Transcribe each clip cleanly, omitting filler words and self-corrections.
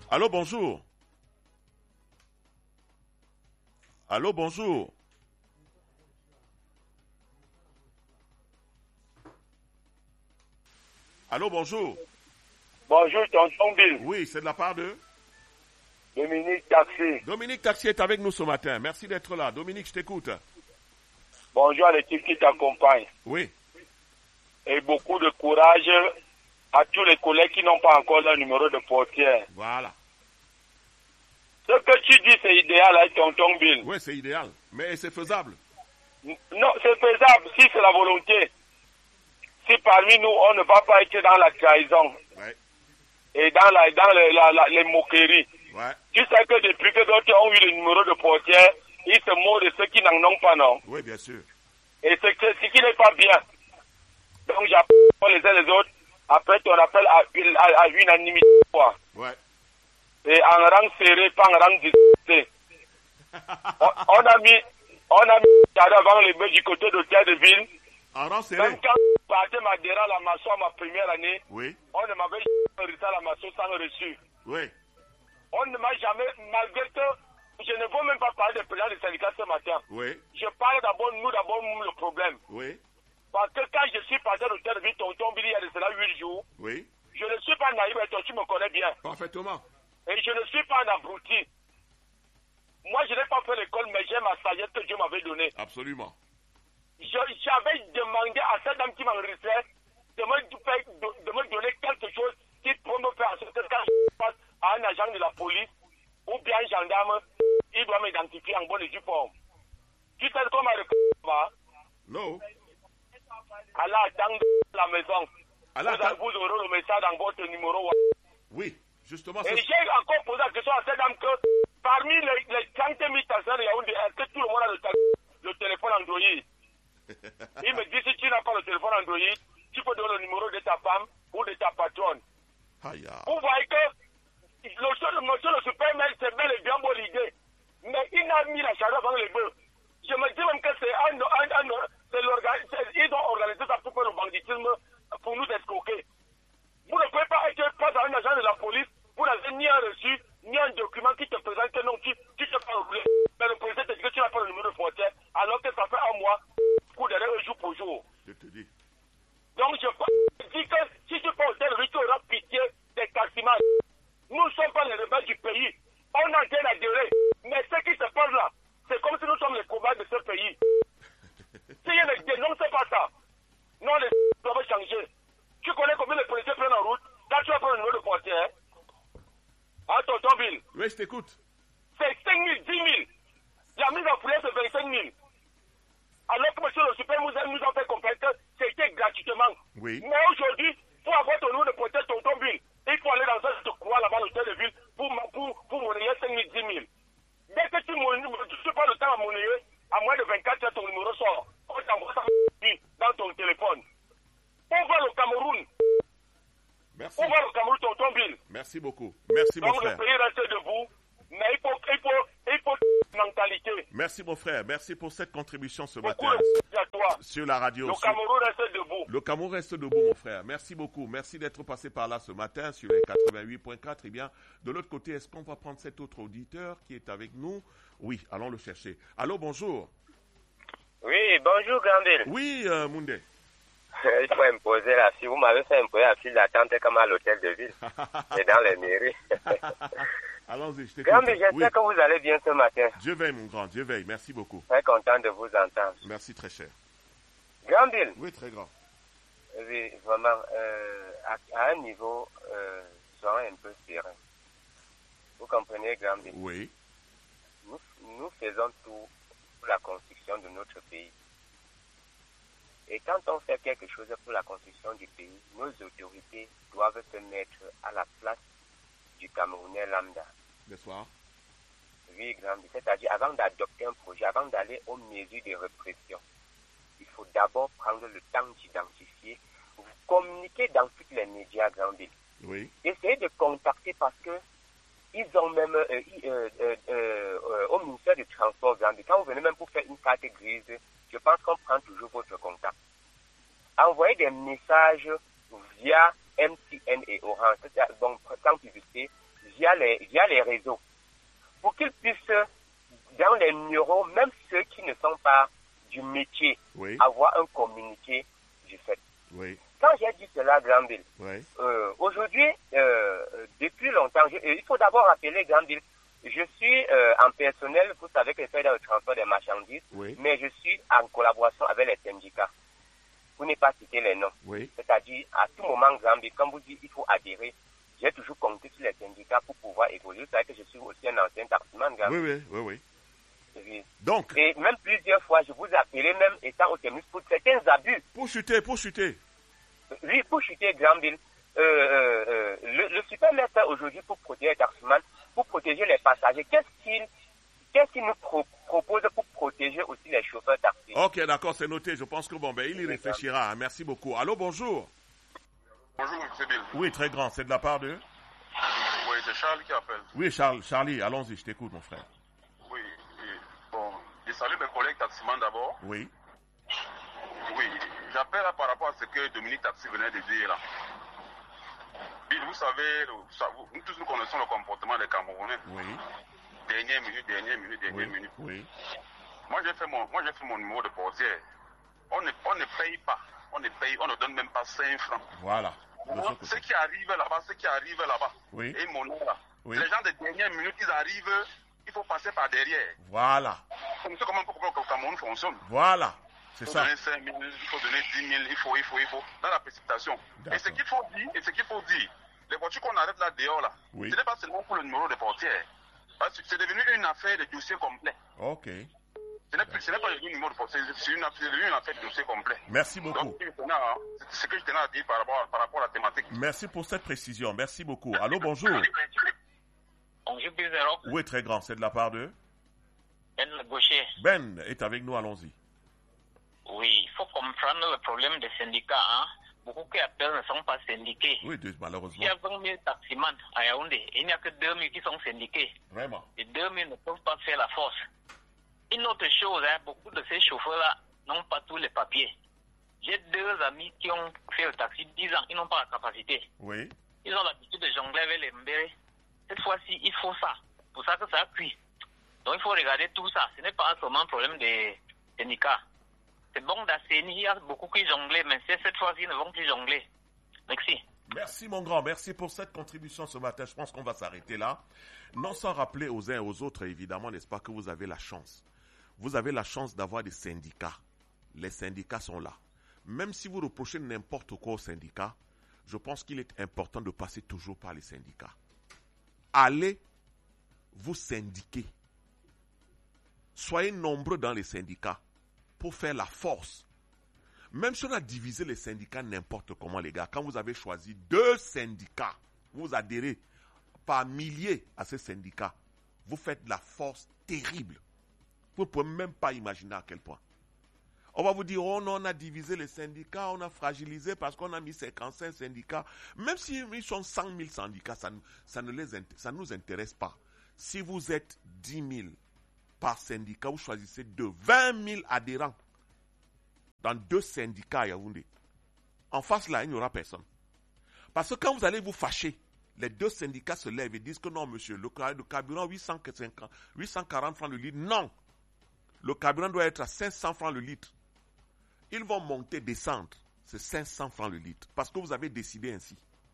Allô, bonjour. Allô, bonjour. Allô, bonjour. Bonjour, tonton Bill. Oui, c'est de la part de Dominique Taxi. Dominique Taxi est avec nous ce matin. Merci d'être là. Dominique, je t'écoute. Bonjour à l'équipe qui t'accompagne. Oui. Et beaucoup de courage à tous les collègues qui n'ont pas encore leur numéro de portière. Voilà. Ce que tu dis, c'est idéal, hein, tonton Bill. Oui, c'est idéal. Mais c'est faisable. Non, c'est faisable si c'est la volonté. Si parmi nous, on ne va pas être dans la trahison. Ouais. Et dans les moqueries. Ouais. Tu sais que depuis que d'autres ont eu le numéro de portière, ils se moquent de ceux qui n'en ont pas, non? Oui, bien sûr. Et c'est ce qui n'est pas bien. Donc j'appelle les uns les autres. Après ton appel à unanimité, quoi. Ouais. Et en rang serré, pas en rang disputé. on a mis avant les bœufs du côté de Terre de Ville. En rang serré. Même quand je partais m'adhérer à la maçon à ma première année, Oui. on ne m'avait jamais reçu à la maçon sans reçu. Oui. On ne m'a jamais, malgré que je ne veux même pas parler des présidents des syndicats ce matin. Oui. Je parle d'abord, nous le problème. Oui. Parce que quand je suis passé au Terre de Ville, tonton Billy, il y a de cela 8 jours, Oui. je ne suis pas naïf, et toi tu me connais bien. Parfaitement. Et je ne suis pas un abruti. Moi, je n'ai pas fait l'école, mais j'ai ma sagesse que Dieu m'avait donnée. Absolument. J'avais demandé à cette dame qui m'enregistrait de me donner quelque chose qui peut me faire en sorte que quand je passe à un agent de la police ou bien un gendarme, il doit m'identifier en bonne et due forme. Tu sais comment va? Non. Allah attend la maison. Allah Vous aurez le message dans votre numéro. Oui, justement. Et j'ai encore posé la question à cette dame que parmi les 30 000 personnes de Yaoundé, est-ce que tout le monde a le téléphone Android? Il me dit, si tu n'as pas le téléphone Android, tu peux donner le numéro de ta femme ou de ta patronne. Aïe. Vous voyez que monsieur le super-maire, c'est bel et bien bonne idée. Mais il a mis la charrue avant les bœufs. Je me dis même que c'est ils ont organisé ça pour faire le banditisme, pour nous escroquer. Vous ne pouvez pas être face à un agent de la police, vous n'avez ni un reçu, ni un document qui te présente que non, tu te fais rouler. Mais le policier te dit que tu n'as pas le numéro de frontière, alors que ça fait un mois, coup d'arrêt jour pour jour. Je te dis. Donc je dis que si tu penses que tu auras pitié des Cassimas, nous ne sommes pas les rebelles du pays. On a bien adhéré. Mais ce qui se passe là, c'est comme si nous sommes les combats de ce pays. Si il ne dénonce pas ça, non, les doivent changer. Tu connais combien les policiers prennent en route quand tu vas prendre le numéro de portière? Ah, tonton Bill. Oui, je t'écoute. C'est 5 000, 10 000. La mise en foulée, c'est 25 000. Alors que monsieur le super nous a fait comprendre que c'était gratuitement. Oui. Mais aujourd'hui, pour avoir ton numéro de portière, tonton Bill, il faut aller dans un courant là-bas, l'hôtel de ville, pour monnayer 5 000, 10 000. Dès que tu ne pas le temps à monnayer, à moins de 24 heures, ton numéro sort. On t'envoie ça dans ton téléphone. On va le Cameroun. Merci. On va le Cameroun, tonton Bill. Merci beaucoup. Merci, mon Donc frère. le pays reste debout, mais il faut mentalité. Merci, mon frère. Merci pour cette contribution ce Beaucoup matin de à toi. sur la radio. Le Cameroun reste debout. Le Cameroun reste debout, mon frère. Merci beaucoup. Merci d'être passé par là ce matin sur les 88.4. Eh bien, de l'autre côté, est-ce qu'on va prendre cet autre auditeur qui est avec nous? Oui, allons le chercher. Allô, bonjour. Oui, bonjour, Gandil. Oui, Moundé. Il faut imposer la file. Vous m'avez fait imposer la file d'attente comme à l'hôtel de ville et dans les mairies. Allons-y, je t'écoute. Gandil, j'espère que vous allez bien ce matin. Dieu veille, mon grand. Dieu veille. Merci beaucoup. Très content de vous entendre. Merci, très cher. Gandil. Oui, très grand. Oui, vraiment, à un niveau, soyons un peu serein. Vous comprenez, Gandil? Oui. Nous faisons tout pour la construction de notre pays. Et quand on fait quelque chose pour la construction du pays, nos autorités doivent se mettre à la place du Camerounais lambda. Le soir. Oui, Gandhi. C'est-à-dire, avant d'adopter un projet, avant d'aller aux mesures de répression, il faut d'abord prendre le temps d'identifier, vous communiquer dans tous les médias, Gandhi. Oui. Essayez de contacter parce que ils ont même au ministère du Transport, Gandhi, quand vous venez même pour faire une carte grise, je pense qu'on prend toujours votre contact. Envoyez des messages via MTN et Orange, bon, sans publicité, via les réseaux, pour qu'ils puissent, dans les numéros, même ceux qui ne sont pas du métier, avoir un communiqué du fait. Oui. Quand j'ai dit cela, Granville, aujourd'hui, depuis longtemps, il faut d'abord rappeler, Granville, je suis en personnel, vous savez que je fais dans le transport des marchandises, mais je suis en collaboration avec les syndicats. Vous n'avez pas cité les noms. C'est-à-dire, à tout moment, Granville, quand vous dites qu'il faut adhérer, j'ai toujours compté sur les syndicats pour pouvoir évoluer. Vous savez que je suis aussi un ancien taximan, Granville. Oui. Donc. Et même plusieurs fois, je vous ai appelé, même étant au terminus, pour certains abus. Pour chuter. Oui, pour chuter, Granville. Le supermaître aujourd'hui, pour protéger les taximans, pour protéger les passagers, qu'est-ce qu'il nous propose pour protéger aussi les chauffeurs taxis? Ok, d'accord, c'est noté. Je pense que il y réfléchira. Merci beaucoup. Allô, bonjour. Bonjour, M. Bill. Oui, très grand. C'est de la part de? Oui, c'est Charles qui appelle. Oui, Charlie, allons-y, je t'écoute, mon frère. Oui, bon, je salue mes collègues taximans d'abord. Oui, j'appelle par rapport à ce que Dominique Taxi venait de dire là. Bill, vous savez, nous tous nous connaissons le comportement des Camerounais. Oui. Dernière minute. Oui. Moi, j'ai fait mon numéro de portière. On ne paye pas. On ne donne même pas 5 francs. Voilà. Ce qui arrive là-bas, oui. Et mon nom là. Oui. Les gens de dernière minute, ils arrivent, il faut passer par derrière. Voilà. Comme ça, comment le Cameroun fonctionne. Voilà. C'est ça. Il faut donner 5 000, il faut donner 10 000, il faut, dans la précipitation. Et ce qu'il faut dire, les voitures qu'on arrête là dehors là, ce n'est pas seulement pour le numéro de portière. Parce que c'est devenu une affaire de dossier complet. Ok. Ce n'est pas le numéro de portière, c'est devenu une affaire de dossier complet. Merci beaucoup. Donc, c'est ce que je tenais à dire par rapport à la thématique. Merci pour cette précision. Merci beaucoup. Allô, bonjour. Bonjour, Bizarro. Oui, très grand. C'est de la part de? Ben Gaucher. Ben est avec nous, allons-y. Oui, il faut comprendre le problème des syndicats. Hein. Beaucoup qui appellent ne sont pas syndiqués. Oui, malheureusement. Il y a 20 000 taximans à Yaoundé et il n'y a que 2 000 qui sont syndiqués. Vraiment. Et 2 000 ne peuvent pas faire la force. Une autre chose, hein, beaucoup de ces chauffeurs-là n'ont pas tous les papiers. J'ai 2 amis qui ont fait le taxi 10 ans, ils n'ont pas la capacité. Oui. Ils ont l'habitude de jongler avec les mbérés. Cette fois-ci, il faut ça. Pour ça que ça cuit. Donc il faut regarder tout ça. Ce n'est pas seulement un problème des syndicats. C'est bon d'assainir, il y a beaucoup qui jonglent, mais cette fois-ci, ils ne vont plus jongler. Merci. Merci mon grand, merci pour cette contribution ce matin. Je pense qu'on va s'arrêter là. Non sans rappeler aux uns et aux autres, évidemment, n'est-ce pas, que vous avez la chance. Vous avez la chance d'avoir des syndicats. Les syndicats sont là. Même si vous reprochez n'importe quoi aux syndicats, je pense qu'il est important de passer toujours par les syndicats. Allez vous syndiquer. Soyez nombreux dans les syndicats pour faire la force. Même si on a divisé les syndicats n'importe comment, les gars, quand vous avez choisi 2 syndicats, vous adhérez par milliers à ces syndicats, vous faites de la force terrible. Vous ne pouvez même pas imaginer à quel point. On va vous dire, oh non, on a divisé les syndicats, on a fragilisé parce qu'on a mis 55 syndicats. Même s'ils sont 100 000 syndicats, ça ne nous intéresse pas. Si vous êtes 10 000 par syndicat, vous choisissez de 20 000 adhérents dans 2 syndicats à Yaoundé. En face là, il n'y aura personne. Parce que quand vous allez vous fâcher, les 2 syndicats se lèvent et disent que non, monsieur, le carburant 840 francs le litre, non. Le carburant doit être à 500 francs le litre. Ils vont monter, descendre. C'est 500 francs le litre. Parce que vous avez décidé ainsi.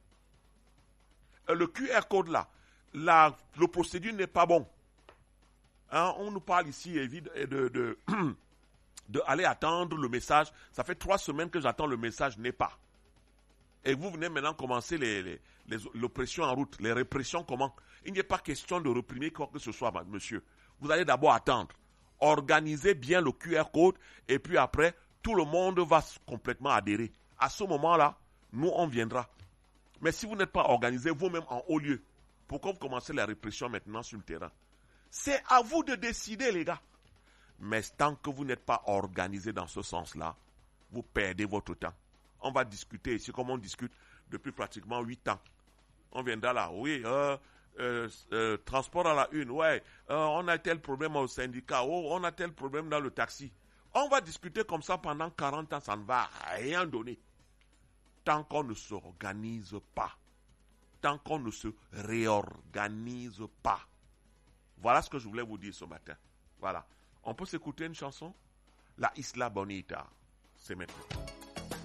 Le QR code là, le procédure n'est pas bon. Hein, on nous parle ici de aller attendre le message. Ça fait 3 semaines que j'attends le message n'est pas. Et vous venez maintenant commencer l'oppression en route. Les répressions comment? Il n'y a pas question de réprimer quoi que ce soit, monsieur. Vous allez d'abord attendre. Organisez bien le QR code et puis après, tout le monde va complètement adhérer. À ce moment-là, nous, on viendra. Mais si vous n'êtes pas organisé, vous-même en haut lieu, pourquoi vous commencez la répression maintenant sur le terrain? C'est à vous de décider, les gars. Mais tant que vous n'êtes pas organisé dans ce sens-là, vous perdez votre temps. On va discuter ici comme on discute depuis pratiquement 8 ans. On viendra là, oui, transport à la une, ouais, on a tel problème au syndicat, oh, on a tel problème dans le taxi. On va discuter comme ça pendant 40 ans, ça ne va rien donner. Tant qu'on ne s'organise pas. tant qu'on ne se réorganise pas. Voilà ce que je voulais vous dire ce matin. Voilà. On peut s'écouter une chanson? La Isla Bonita. C'est maintenant.